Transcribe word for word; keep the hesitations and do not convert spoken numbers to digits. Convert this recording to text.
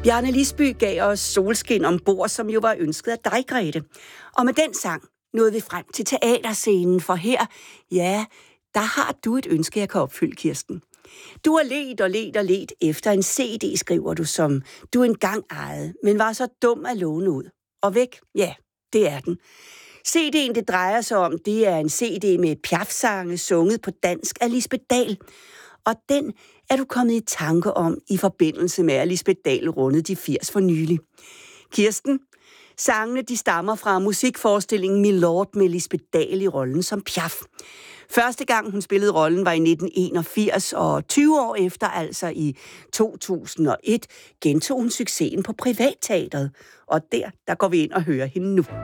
Bjarne Lisby gav os Solskin ombord, som jo var ønsket af dig, Grete. Og med den sang nåede vi frem til teaterscenen, for her, ja, der har du et ønske, jeg kan opfylde, Kirsten. Du har let og let og let efter en C D, skriver du, som du engang ejede, men var så dum at låne ud. Og væk, ja, det er den. C D'en, det drejer sig om, det er en C D med Piaf-sange sunget på dansk af Lisbeth Dahl. Og den er du kommet i tanke om i forbindelse med, at Lisbeth Dahl rundede de firs for nylig. Kirsten, sangene de stammer fra musikforestillingen Milord med Lisbeth Dahl i rollen som Piaf. Første gang hun spillede rollen var i nitten enogfirs, og tyve år efter, altså i to tusind og et, gentog hun succesen på Privatteatret. Og der, der går vi ind og hører hende nu.